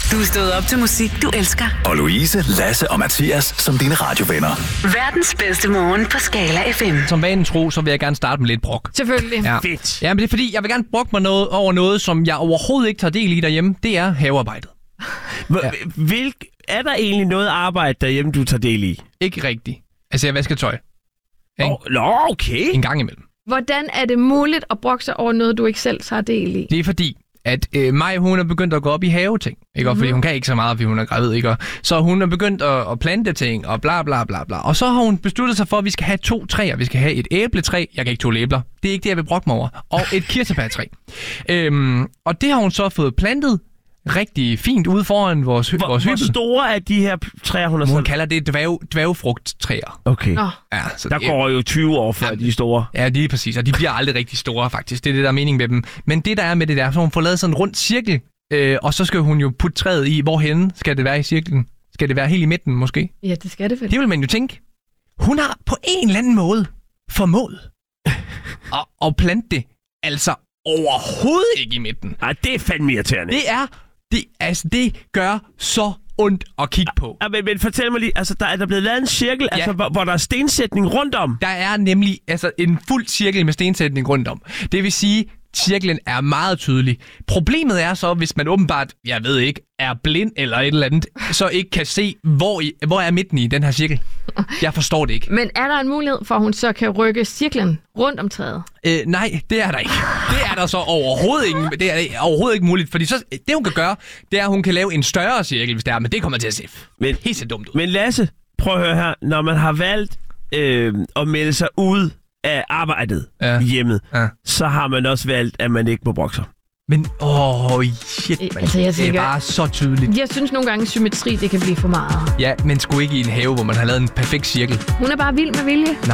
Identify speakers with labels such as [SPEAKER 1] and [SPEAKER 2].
[SPEAKER 1] Du er stået op til musik, du elsker.
[SPEAKER 2] Og Louise, Lasse og Mathias som dine radiovenner.
[SPEAKER 1] Verdens bedste morgen på Skala FM.
[SPEAKER 3] Som vanen tro, så vil jeg gerne starte med lidt brok.
[SPEAKER 4] Selvfølgelig.
[SPEAKER 3] Ja.
[SPEAKER 5] Fedt.
[SPEAKER 3] Ja, men det er fordi, jeg vil gerne brokke mig over noget, som jeg overhovedet ikke tager del i derhjemme. Det er havearbejdet.
[SPEAKER 5] Er der egentlig noget arbejde derhjemme, du tager del i?
[SPEAKER 3] Ikke rigtigt. Altså, jeg vasker tøj.
[SPEAKER 5] Okay.
[SPEAKER 3] En gang imellem.
[SPEAKER 4] Hvordan er det muligt at brokke sig over noget, du ikke selv tager del i?
[SPEAKER 3] Det er fordi, at Maj, hun er begyndt at gå op i haveting. Ikke? Fordi hun kan ikke så meget, fordi hun er gravid. Ikke? Så hun er begyndt at plante ting og bla bla bla bla. Og så har hun besluttet sig for, at vi skal have 2 træer. Vi skal have et æbletræ. Jeg kan ikke 2 æbler. Det er ikke det, jeg vil brokke mig over. Og et kirsebærtræ. Og det har hun så fået plantet rigtig fint ude foran vores hytte.
[SPEAKER 5] Hvor store er de her træer, hun har
[SPEAKER 3] Hun kalder det dværgfrugttræer.
[SPEAKER 5] Okay.
[SPEAKER 4] Nå.
[SPEAKER 3] Ja, så
[SPEAKER 5] Der går jo 20 år før de er store.
[SPEAKER 3] Ja, det er præcis, og de bliver aldrig rigtig store, faktisk. Det er det, der er meningen med dem. Men det, der er med det der, så hun får lavet sådan en rund cirkel, og så skal hun jo putte træet i. Hvorhenne skal det være i cirklen? Skal det være helt i midten, måske?
[SPEAKER 4] Ja, det skal det vel.
[SPEAKER 3] Det vil man jo tænke. Hun har på en eller anden måde formået at plante det, altså overhovedet ikke i midten.
[SPEAKER 5] Ej, det er fandme irriterende.
[SPEAKER 3] Det gør så ondt at kigge på.
[SPEAKER 5] Ja, men fortæl mig lige, altså der er blevet lavet en cirkel, altså, hvor der er stensætning rundt om.
[SPEAKER 3] Der er nemlig en fuld cirkel med stensætning rundt om. Det vil sige, cirklen er meget tydelig. Problemet er så, hvis man åbenbart, jeg ved ikke, er blind eller et eller andet, så ikke kan se, hvor er midten i den her cirkel. Jeg forstår det ikke.
[SPEAKER 4] Men er der en mulighed for, at hun så kan rykke cirklen rundt om træet?
[SPEAKER 3] Nej, det er der ikke. Det er der så overhovedet ikke. Det er overhovedet ikke muligt, fordi så, det hun kan gøre, det er, at hun kan lave en større cirkel, hvis det er, men det kommer til at se helt så dumt ud.
[SPEAKER 5] Men Lasse, prøv at høre her. Når man har valgt at melde sig ud af arbejdet i hjemmet, så har man også valgt, at man ikke må brokke sig.
[SPEAKER 3] Men, shit, man.
[SPEAKER 4] Altså, jeg tænker,
[SPEAKER 3] det er bare så tydeligt.
[SPEAKER 4] Jeg synes nogle gange, symmetri, det kan blive for meget.
[SPEAKER 3] Ja, men sgu ikke i en have, hvor man har lavet en perfekt cirkel.
[SPEAKER 4] Hun er bare vild med vilje.